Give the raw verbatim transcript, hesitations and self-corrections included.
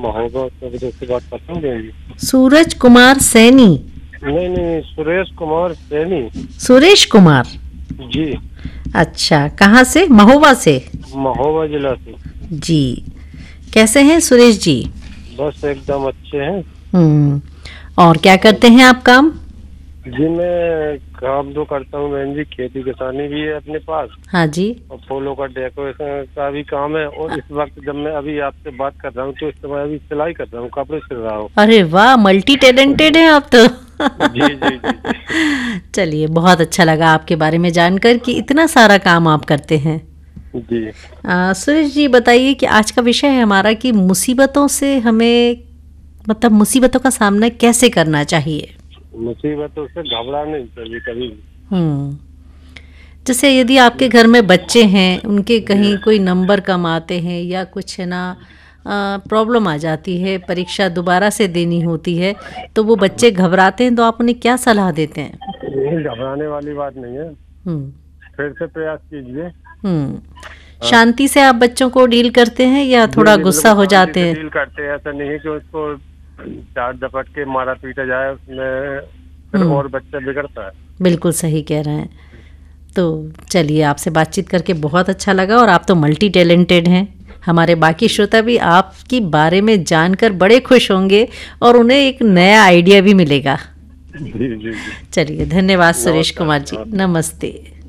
महोबा उत्तर प्रदेश से बात करता हूँ बहन जी। सूरज कुमार सैनी। नहीं नहीं, सुरेश कुमार सैनी। सुरेश कुमार जी। अच्छा, कहाँ से? महोबा से। महोबा जिला से। जी, कैसे हैं सुरेश जी? बस एकदम अच्छे हैं। हम्म। और क्या करते हैं आप काम? जी मैं काम तो करता हूँ बहन जी, खेती किसानी भी है अपने पास, हाँ जी। और फूलों का डेकोरेशन का भी काम है। और इस वक्त जब मैं अभी आपसे बात कर रहा हूँ तो इस समय अभी सिलाई कर रहा हूँ, कपड़े सिल रहा हूँ। अरे वाह, मल्टी टैलेंटेड हैं आप तो। जी जी जी जी। चलिए, बहुत अच्छा लगा आपके बारे में जानकर कि इतना सारा काम आप करते हैं। जी आ, सुरेश जी बताइए कि आज का विषय है हमारा कि मुसीबतों से हमें, मतलब मुसीबतों का सामना कैसे करना चाहिए। मुसीबतों से घबराना नहीं चाहिए कभी भी। हम्म। जैसे यदि आपके घर में बच्चे हैं, उनके कहीं कोई नंबर कम आते हैं या कुछ है ना, प्रॉब्लम आ जाती है, परीक्षा दोबारा से देनी होती है, तो वो बच्चे घबराते हैं, तो आप उन्हें क्या सलाह देते हैं? नहीं, घबराने वाली बात नहीं है, हम्म। फिर से प्रयास कीजिए। हम्म। हाँ। शांति से आप बच्चों को डील करते हैं या थोड़ा जी, गुस्सा बिल्कुल हो शांति जाते से हैं? डील करते हैं, ऐसा नहीं है कि उसको चार झपट के मारा पीटा जाए, उसमें फिर हम्म। और बच्चा बिगड़ता है। बिल्कुल सही कह रहे हैं। तो चलिए, आपसे बातचीत करके बहुत अच्छा लगा, और आप तो मल्टी टैलेंटेड हैं। हमारे बाकी श्रोता भी आपके बारे में जानकर बड़े खुश होंगे और उन्हें एक नया आइडिया भी मिलेगा। जी जी जी। चलिए, धन्यवाद सुरेश नमस्कार कुमार जी, नमस्कार। नमस्ते।